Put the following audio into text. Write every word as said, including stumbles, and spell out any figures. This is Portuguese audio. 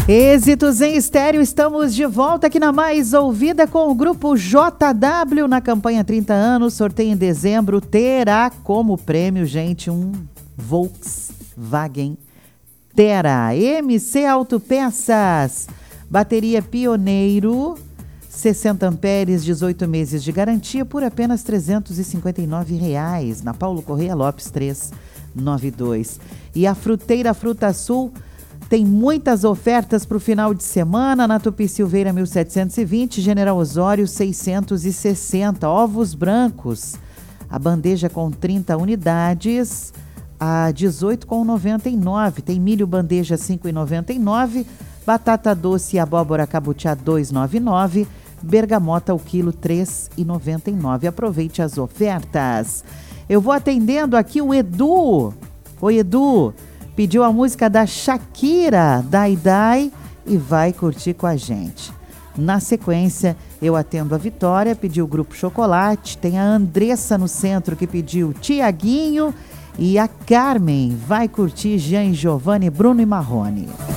Êxitos em estéreo, estamos de volta aqui na Mais Ouvida com o grupo J W na campanha trinta anos, sorteio em dezembro, terá como prêmio, gente, um Volkswagen Tera, M C Autopeças, bateria Pioneiro, sessenta amperes, dezoito meses de garantia por apenas trezentos e cinquenta e nove reais, na Paulo Correia Lopes trezentos e noventa e dois. E a Fruteira Fruta Sul tem muitas ofertas para o final de semana, na Tupi Silveira mil setecentos e vinte, General Osório seiscentos e sessenta, ovos brancos, a bandeja com trinta unidades, a dezoito reais e noventa e nove centavos, tem milho bandeja cinco reais e noventa e nove centavos, batata doce e abóbora cabutiá dois reais e noventa e nove centavos, bergamota o quilo três reais e noventa e nove centavos, aproveite as ofertas. Eu vou atendendo aqui o Edu. Oi, Edu. Pediu a música da Shakira, Dai Dai, e vai curtir com a gente. Na sequência, eu atendo a Vitória, pediu o Grupo Chocolate, tem a Andressa no centro que pediu Tiaguinho, e a Carmen vai curtir Jean e Giovanni, Bruno e Marrone.